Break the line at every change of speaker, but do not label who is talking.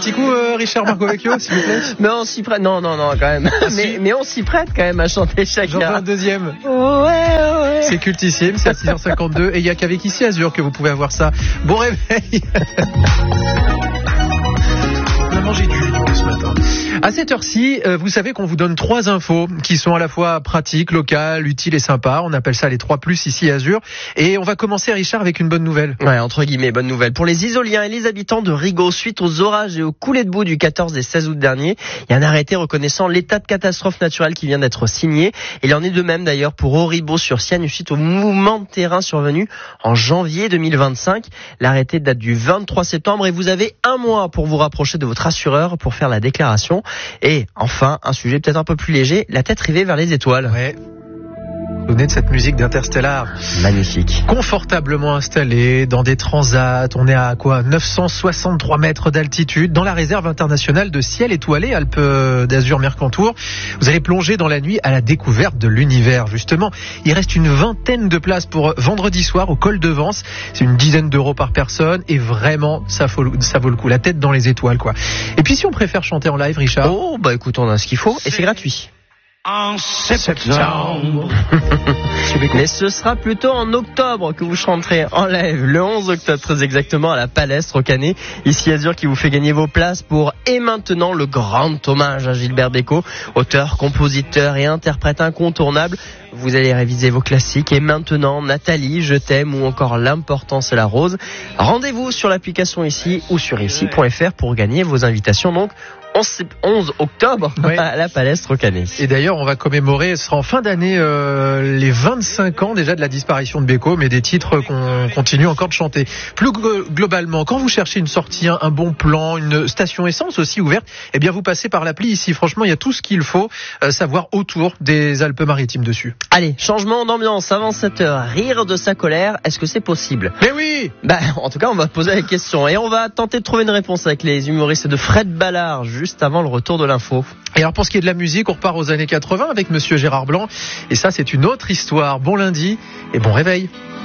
petit coup, Richard Marcovecchio, s'il vous plaît.
Mais on s'y prête. Non, quand même. Mais on s'y prête quand même à chanter
J'en fais
Shakira.
un deuxième.
Ouais.
C'est cultissime, c'est à 6h52 et il n'y a qu'avec Ici Azur que vous pouvez avoir ça. Bon réveil. On a mangé du jus ce matin. À cette heure-ci, vous savez qu'on vous donne 3 infos qui sont à la fois pratiques, locales, utiles et sympas. On appelle ça les 3+ ici Azur. Et on va commencer, Richard, avec une bonne nouvelle.
Ouais, entre guillemets, bonne nouvelle. Pour les Isoliens et les habitants de Rigaud, suite aux orages et aux coulées de boue du 14 et 16 août dernier, il y a un arrêté reconnaissant l'état de catastrophe naturelle qui vient d'être signé. Et il en est de même d'ailleurs pour Auribeau-sur-Sienne suite au mouvement de terrain survenu en janvier 2025. L'arrêté date du 23 septembre et vous avez 1 mois pour vous rapprocher de votre assureur pour faire la déclaration. Et enfin, un sujet peut-être un peu plus léger, la tête rivée vers les étoiles.
Ouais. Vous venez de cette musique d'Interstellar.
Magnifique.
Confortablement installé dans des transats. On est à 963 mètres d'altitude dans la réserve internationale de ciel étoilé Alpes d'Azur Mercantour. Vous allez plonger dans la nuit à la découverte de l'univers. Justement, il reste une 20aine de places pour vendredi soir au col de Vence. C'est une 10aine d'euros par personne et vraiment, ça vaut le coup. La tête dans les étoiles, quoi. Et puis si on préfère chanter en live, Richard?
Oh, bah écoute, on a ce qu'il faut et c'est gratuit.
En septembre.
Mais ce sera plutôt en octobre que vous chanterez en live, le 11 octobre très exactement à la Palestre au Canet. Ici Azur qui vous fait gagner vos places pour Et maintenant le grand hommage à Gilbert Bécaud, auteur, compositeur et interprète incontournable. Vous allez réviser vos classiques Et maintenant, Nathalie, Je t'aime ou encore L'important c'est la rose. Rendez-vous sur l'application ici ou sur ici.fr pour gagner vos invitations donc 11 octobre à la Palestre au Canet.
Et d'ailleurs, on va commémorer, ce sera en fin d'année, les 25 ans déjà de la disparition de Bécaud, mais des titres qu'on continue encore de chanter. Plus globalement, quand vous cherchez une sortie, un bon plan, une station essence aussi ouverte, eh bien vous passez par l'appli ici. Franchement, il y a tout ce qu'il faut savoir autour des Alpes-Maritimes dessus.
Allez, changement d'ambiance avant 7h. Rire de sa colère, est-ce que c'est possible?
Mais oui!
En tout cas, on va poser la question et on va tenter de trouver une réponse avec les humoristes de Fred Ballard juste avant le retour de l'info.
Et alors pour ce qui est de la musique, on repart aux années 80 avec Monsieur Gérard Blanc. Et ça, c'est une autre histoire. Bon lundi et bon réveil.